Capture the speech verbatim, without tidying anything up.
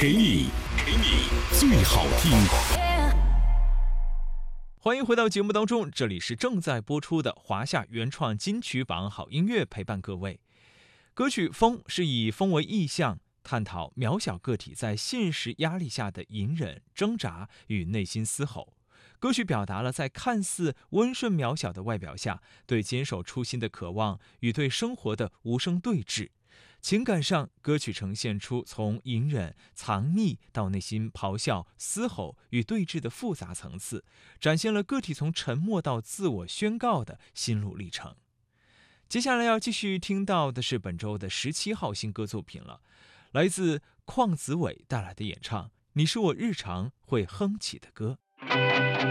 给你给你最好听。 欢迎回到节目当中，这里是正在播出的华夏原创金曲榜好音乐，陪伴各位。歌曲《风》是以风为意象，探讨渺小个体在现实压力下的隐忍、挣扎与内心嘶吼。歌曲表达了在看似温顺渺小的外表下，对坚守初心的渴望与对生活的无声对峙。情感上，歌曲呈现出从隐忍、藏匿到内心咆哮、嘶吼与对峙的复杂层次，展现了个体从沉默到自我宣告的心路历程。接下来要继续听到的是本周的十七号新歌作品了，来自邝子伟带来的演唱《你是我日常会哼起的歌》。